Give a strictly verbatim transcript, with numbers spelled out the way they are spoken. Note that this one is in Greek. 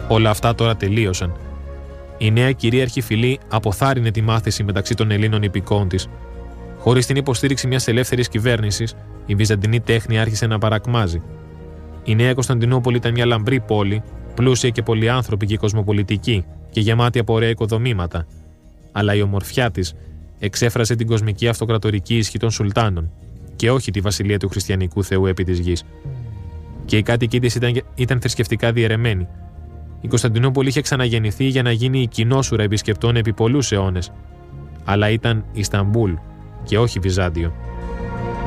Όλα αυτά τώρα τελείωσαν. Η νέα κυρίαρχη φυλή αποθάρρυνε τη μάθηση μεταξύ των Ελλήνων υπηκόων της. Χωρίς την υποστήριξη μιας ελεύθερης κυβέρνησης, η βυζαντινή τέχνη άρχισε να παρακμάζει. Η Νέα Κωνσταντινούπολη ήταν μια λαμπρή πόλη, πλούσια και πολυάνθρωπη και κοσμοπολιτική και γεμάτη από ωραία οικοδομήματα. Αλλά η ομορφιά της εξέφρασε την κοσμική αυτοκρατορική ισχύ των Σουλτάνων και όχι τη βασιλεία του χριστιανικού Θεού επί της γης. Και οι κάτοικοι της ήταν, ήταν θρησκευτικά διαιρεμένοι. Η Κωνσταντινούπολη είχε ξαναγεννηθεί για να γίνει η κοινόσουρα επισκεπτών επί πολλούς αιώνες. Αλλά ήταν Ισταμπούλ και όχι Βυζάντιο.